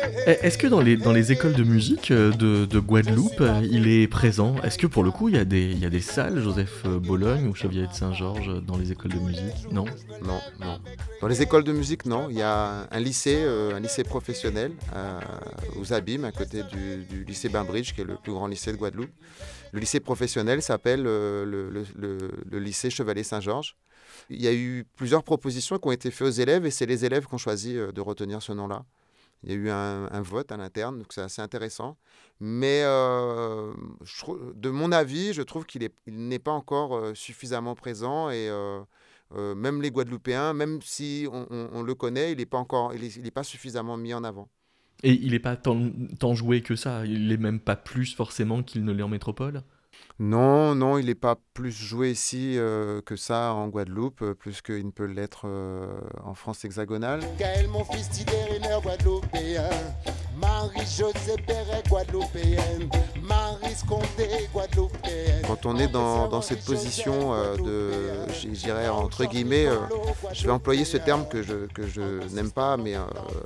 Est-ce que dans les écoles de musique de Guadeloupe, il est présent? Est-ce que pour le coup, il y a des salles, Joseph Bologne ou Chevalier de Saint-Georges, dans les écoles de musique? Non? Non, non. Dans les écoles de musique, non. Il y a un lycée professionnel aux Abîmes, à côté du lycée Bainbridge, qui est le plus grand lycée de Guadeloupe. Le lycée professionnel s'appelle le lycée Chevalier Saint-Georges. Il y a eu plusieurs propositions qui ont été faites aux élèves et c'est les élèves qui ont choisi de retenir ce nom-là. Il y a eu un vote à l'interne, donc c'est assez intéressant. Mais de mon avis, je trouve il n'est pas encore suffisamment présent et même les Guadeloupéens, même si on le connaît, il est pas suffisamment mis en avant. Et il n'est pas tant joué que ça, il n'est même pas plus forcément qu'il ne l'est en métropole? Non, non, il n'est pas plus joué ici que ça en Guadeloupe, plus qu'il ne peut l'être en France hexagonale. Gaël, mon fils Tidérinaire guadeloupéen. Marie-Josée Perret guadeloupéenne. Marie Scondé guadeloupéenne. Quand on est dans cette position je dirais entre guillemets, je vais employer ce terme que je n'aime pas, mais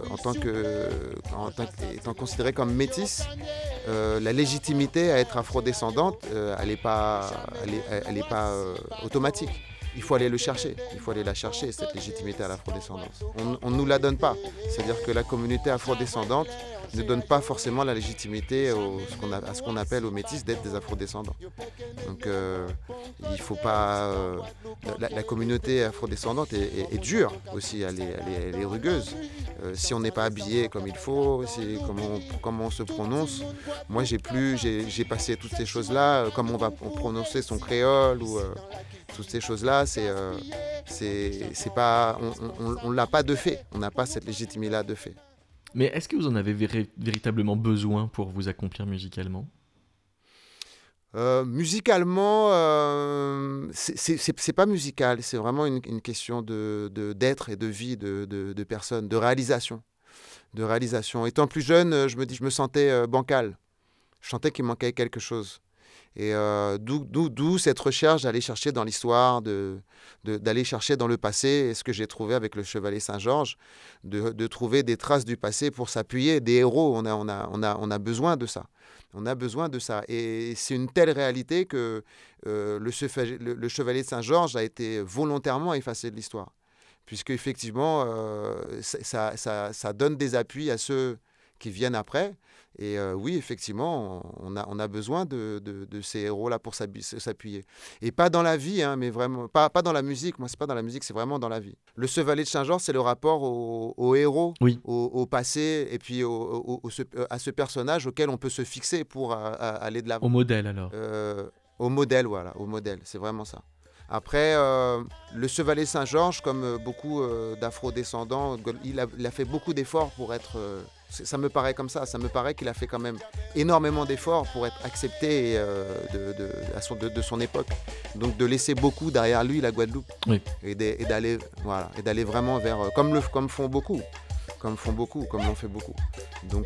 étant considéré comme métisse, la légitimité à être afrodescendante, elle n'est pas automatique. Il faut aller le chercher, il faut aller la chercher, cette légitimité à l'afrodescendance. On ne nous la donne pas. C'est-à-dire que la communauté afrodescendante ne donne pas forcément la légitimité à ce qu'on appelle aux métis d'être des afrodescendants. Donc il faut pas... la communauté afrodescendante est dure aussi, elle est rugueuse. Si on n'est pas habillé comme il faut, comment on se prononce. Moi j'ai passé toutes ces choses-là, comment on va prononcer son créole ou... toutes ces choses-là, c'est pas, on l'a pas de fait. On n'a pas cette légitimité-là de fait. Mais est-ce que vous en avez véritablement besoin pour vous accomplir musicalement? Musicalement, c'est pas musical. C'est vraiment une question d'être et de vie de personnes, de réalisation. Étant plus jeune, je me sentais bancal. Je sentais qu'il manquait quelque chose. Et d'où cette recherche d'aller chercher dans l'histoire, d'aller chercher dans le passé, et ce que j'ai trouvé avec le Chevalier Saint-Georges, de trouver des traces du passé pour s'appuyer, des héros, on a besoin de ça. On a besoin de ça. Et c'est une telle réalité que le Chevalier de Saint-Georges a été volontairement effacé de l'histoire. Puisque effectivement, ça donne des appuis à ceux qui viennent après. Et oui, effectivement, on a besoin de ces héros-là pour s'appuyer. Et pas dans la vie, hein, mais vraiment, pas dans la musique. Moi, c'est pas dans la musique, c'est vraiment dans la vie. Le Chevalier de Saint-Georges, c'est le rapport au héros, Oui. au passé, et puis à ce personnage auquel on peut se fixer pour aller de l'avant. Au modèle alors. Au modèle, voilà, au modèle, c'est vraiment ça. Après, le Chevalier Saint-Georges, comme beaucoup d'afro-descendants, il a fait beaucoup d'efforts pour être... ça me paraît comme ça me paraît qu'il a fait quand même énormément d'efforts pour être accepté de son époque. Donc de laisser beaucoup derrière lui, la Guadeloupe. Oui. Et d'aller vraiment vers... Comme l'ont fait beaucoup. Donc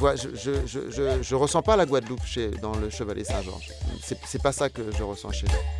je ressens pas la Guadeloupe dans le Chevalier Saint-Georges. C'est pas ça que je ressens chez lui.